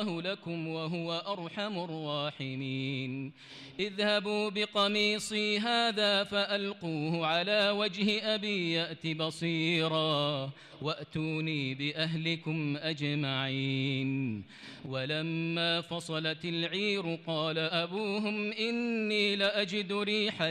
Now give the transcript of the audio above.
الله لكم وهو أرحم الراحمين. اذهبوا بقميصي هذا فألقوه على وجه أبي يأت بصيرا وأتوني بأهلكم أجمعين. ولما فصلت العير قال أبوهم إني لأجد ريح